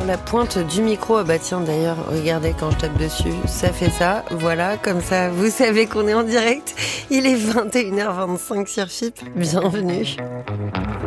sur la pointe du micro. Ah bah tiens, d'ailleurs, regardez quand je tape dessus, ça fait ça. Voilà, comme ça, vous savez qu'on est en direct. Il est 21h25 sur FIP. Bienvenue.